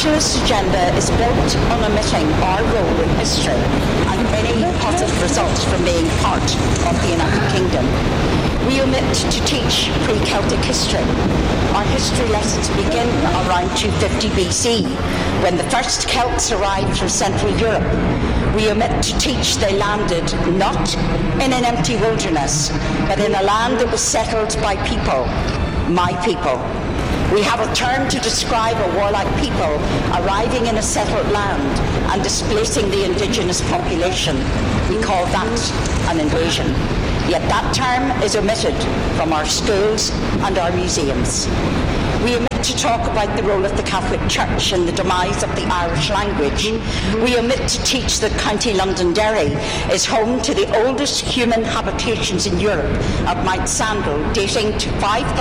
nationalist agenda is built on omitting our role in history and any positive results from being part of the United Kingdom. We omit to teach pre-Celtic history. Our history lessons begin around 250 BC, when the first Celts arrived from Central Europe. We omit to teach they landed not in an empty wilderness, but in a land that was settled by people, my people. We have a term to describe a warlike people arriving in a settled land and displacing the indigenous population. We call that an invasion. Yet that term is omitted from our schools and our museums. We omit to talk about the role of the Catholic Church in the demise of the Irish language. We omit to teach that County Londonderry is home to the oldest human habitations in Europe at Mount Sandal, dating to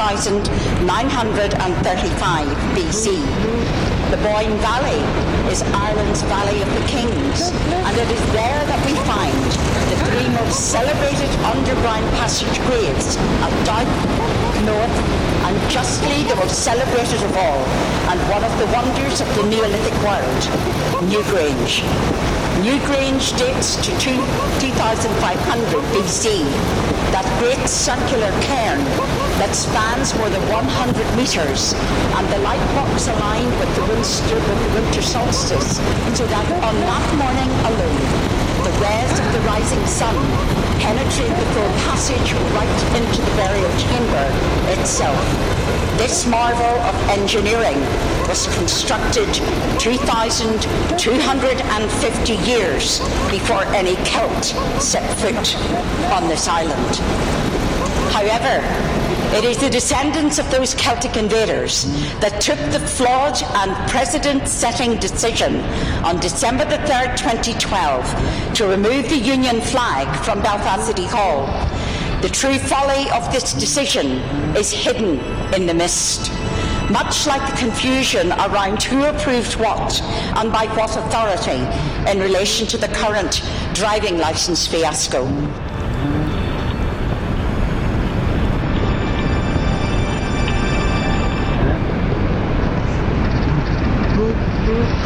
5,935 BC. The Boyne Valley is Ireland's Valley of the Kings, and it is there that we find the three most celebrated underground passage graves at Dowth, North, and justly the most celebrated of all, and one of the wonders of the Neolithic world, Newgrange. Newgrange dates to 2500 BC, that great circular cairn that spans more than 100 metres, and the light box aligned with the winter solstice, so that on that morning alone, the rays of the rising sun penetrate the full passage right into the burial chamber itself. This marvel of engineering was constructed 2,250 years before any Celt set foot on this island. However, it is the descendants of those Celtic invaders that took the flawed and precedent-setting decision on December the 3rd, 2012, to remove the Union flag from Belfast City Hall. The true folly of this decision is hidden in the mist, much like the confusion around who approved what and by what authority in relation to the current driving licence fiasco.